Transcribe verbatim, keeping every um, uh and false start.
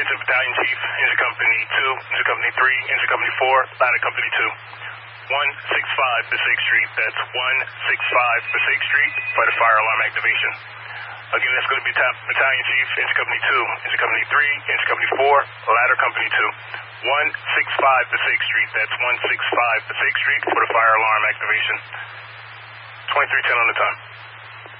Vincent Battalion Chief, Engine Company two, Engine Company three, Engine Company four, Ladder Company two. one sixty-five Passaic Street. That's one sixty-five Passaic Street for the fire alarm activation. Again, that's going to be Battalion Chief, Engine Company two, Engine Company three, Engine Company four, Ladder Company two. one sixty-five Passaic Street. That's one sixty-five Passaic Street for the fire alarm activation. twenty-three ten on the time.